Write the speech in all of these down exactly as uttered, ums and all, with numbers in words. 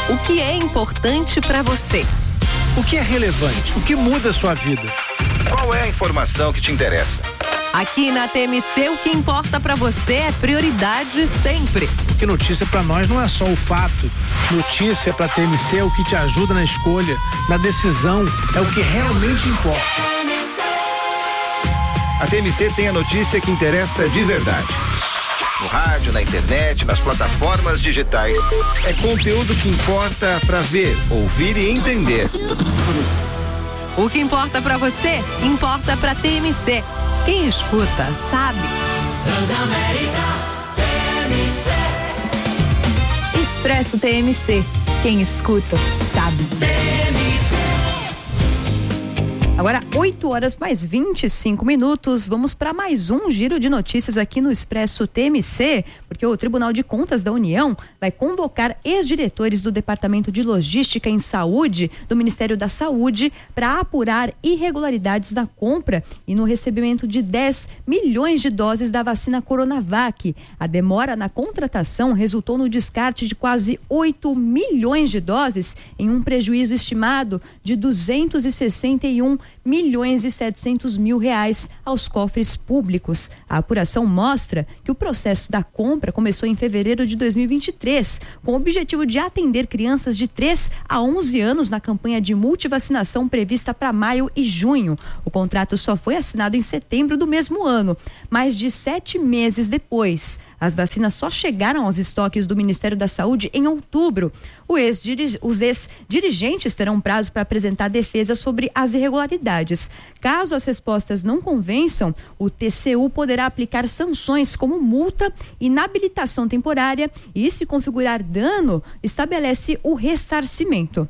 O que é importante para você? O que é relevante? O que muda a sua vida? Qual é a informação que te interessa? Aqui na T M C, o que importa para você é prioridade sempre. Porque notícia para nós não é só o fato. Notícia para T M C é o que te ajuda na escolha, na decisão, é o que realmente importa. A T M C tem a notícia que interessa de verdade. No rádio, na internet, nas plataformas digitais. É conteúdo que importa para ver, ouvir e entender. O que importa para você, importa para T M C. Quem escuta, sabe. Transamérica T M C. Expresso T M C. Quem escuta, sabe. T M C. Agora, oito horas mais vinte e cinco minutos, vamos para mais um giro de notícias aqui no Expresso T M C, porque o Tribunal de Contas da União vai convocar ex-diretores do Departamento de Logística em Saúde do Ministério da Saúde para apurar irregularidades na compra e no recebimento de dez milhões de doses da vacina Coronavac. A demora na contratação resultou no descarte de quase oito milhões de doses, em um prejuízo estimado de duzentos e sessenta e um milhões e setecentos mil reais aos cofres públicos. A apuração mostra que o processo da compra começou em fevereiro de dois mil e vinte e três, com o objetivo de atender crianças de três a onze anos na campanha de multivacinação prevista para maio e junho. O contrato só foi assinado em setembro do mesmo ano. Mais de sete meses depois, as vacinas só chegaram aos estoques do Ministério da Saúde em outubro. Os ex-dirigentes terão prazo para apresentar defesa sobre as irregularidades. Caso as respostas não convençam, o T C U poderá aplicar sanções como multa, inabilitação temporária e, se configurar dano, estabelece o ressarcimento.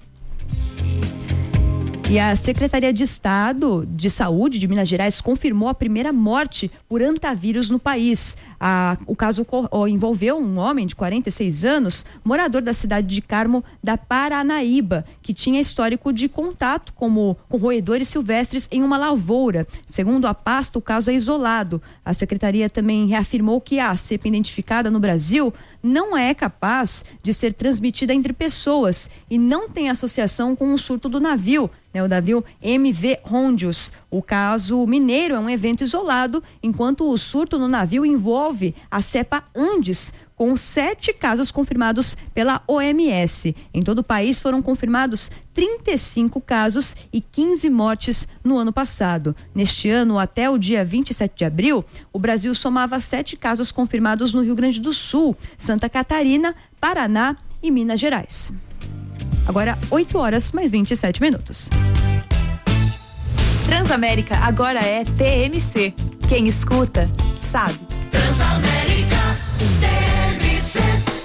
E a Secretaria de Estado de Saúde de Minas Gerais confirmou a primeira morte por antavírus no país. A, o caso envolveu um homem de quarenta e seis anos, morador da cidade de Carmo da Paranaíba, que tinha histórico de contato como, com roedores silvestres em uma lavoura. Segundo a pasta, o caso é isolado. A Secretaria também reafirmou que a cepa identificada no Brasil não é capaz de ser transmitida entre pessoas e não tem associação com o surto do navio, né, o navio M V Rondius. O caso mineiro é um evento isolado, enquanto o surto no navio envolve a cepa Andes, com sete casos confirmados pela O M S. Em todo o país foram confirmados trinta e cinco casos e quinze mortes no ano passado. Neste ano, até o dia vinte e sete de abril, o Brasil somava sete casos confirmados no Rio Grande do Sul, Santa Catarina, Paraná e Minas Gerais. Agora, oito horas mais vinte e sete minutos. Transamérica agora é T M C. Quem escuta, sabe. Transamérica T M C.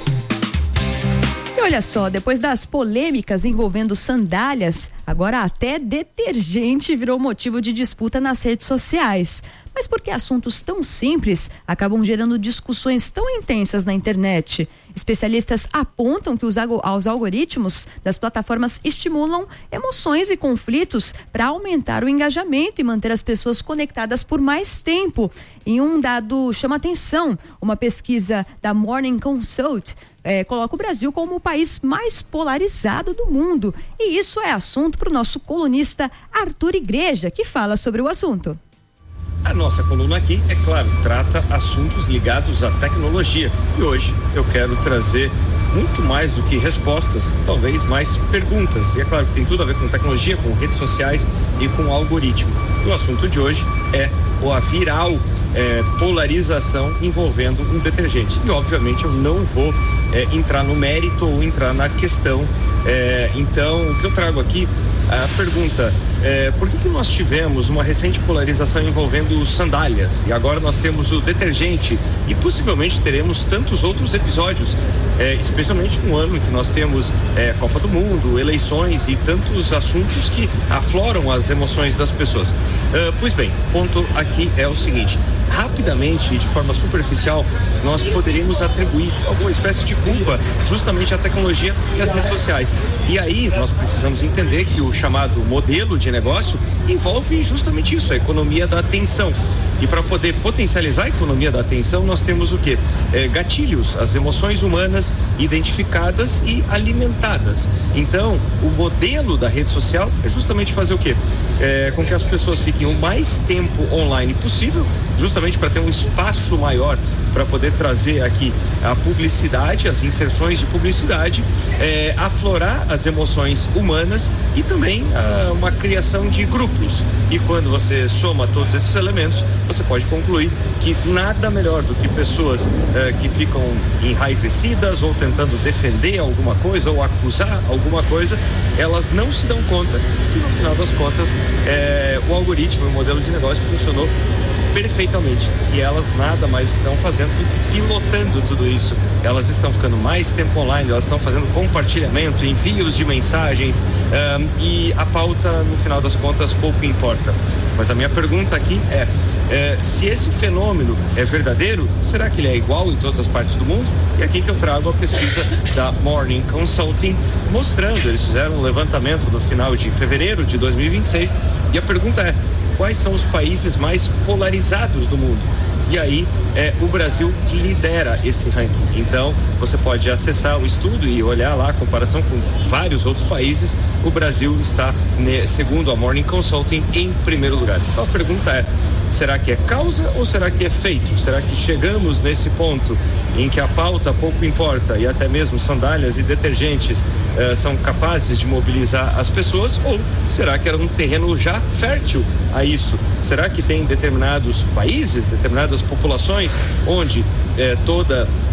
E olha só, depois das polêmicas envolvendo sandálias, agora até detergente virou motivo de disputa nas redes sociais. Mas por que assuntos tão simples acabam gerando discussões tão intensas na internet? Especialistas apontam que os, os algoritmos das plataformas estimulam emoções e conflitos para aumentar o engajamento e manter as pessoas conectadas por mais tempo. E um dado chama atenção: uma pesquisa da Morning Consult eh, coloca o Brasil como o país mais polarizado do mundo. E isso é assunto para o nosso colunista Arthur Igreja, que fala sobre o assunto. A nossa coluna aqui, é claro, trata assuntos ligados à tecnologia. E hoje eu quero trazer muito mais do que respostas, talvez mais perguntas. E é claro que tem tudo a ver com tecnologia, com redes sociais e com algoritmo. E o assunto de hoje é a viral é, polarização envolvendo um detergente. E obviamente eu não vou é, entrar no mérito ou entrar na questão. É, então, o que eu trago aqui, a pergunta é, por que que nós tivemos uma recente polarização envolvendo sandálias e agora nós temos o detergente e possivelmente teremos tantos outros episódios, é, especialmente no ano em que nós temos é, Copa do Mundo, eleições e tantos assuntos que afloram as emoções das pessoas. Uh, pois bem, o ponto aqui é o seguinte: rapidamente e de forma superficial nós poderíamos atribuir alguma espécie de culpa justamente à tecnologia e às redes sociais. E aí nós precisamos entender que o chamado modelo de negócio envolve justamente isso, a economia da atenção. E para poder potencializar a economia da atenção, nós temos o quê? É, gatilhos, as emoções humanas identificadas e alimentadas. Então, o modelo da rede social é justamente fazer o quê? É, com que as pessoas fiquem o mais tempo online possível, justamente para ter um espaço maior para poder trazer aqui a publicidade, as inserções de publicidade, é, aflorar as emoções humanas e também ah, uma criação de grupos. E quando você soma todos esses elementos, você pode concluir que nada melhor do que pessoas eh, que ficam enraivecidas ou tentando defender alguma coisa ou acusar alguma coisa, elas não se dão conta que no final das contas eh, o algoritmo, o modelo de negócio funcionou perfeitamente e elas nada mais estão fazendo do que pilotando tudo isso. Elas estão ficando mais tempo online, elas estão fazendo compartilhamento, envios de mensagens um, e a pauta no final das contas pouco importa. Mas a minha pergunta aqui é, é se esse fenômeno é verdadeiro, será que ele é igual em todas as partes do mundo? E aqui que eu trago a pesquisa da Morning Consulting mostrando, eles fizeram um levantamento no final de fevereiro de dois mil e vinte e seis e a pergunta é: quais são os países mais polarizados do mundo? E aí, é, o Brasil lidera esse ranking. Então, você pode acessar o estudo e olhar lá a comparação com vários outros países. O Brasil está, né, segundo a Morning Consulting, em primeiro lugar. Então, a pergunta é: será que é causa ou será que é feito? Será que chegamos nesse ponto em que a pauta pouco importa e até mesmo sandálias e detergentes uh, são capazes de mobilizar as pessoas? Ou será que era um terreno já fértil a isso? Será que tem determinados países, determinadas populações onde eh, toda